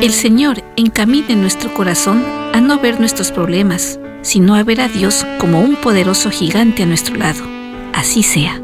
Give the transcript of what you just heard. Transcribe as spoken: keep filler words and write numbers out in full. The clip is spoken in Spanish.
El Señor encamine nuestro corazón a no ver nuestros problemas, sino a ver a Dios como un poderoso gigante a nuestro lado. Así sea.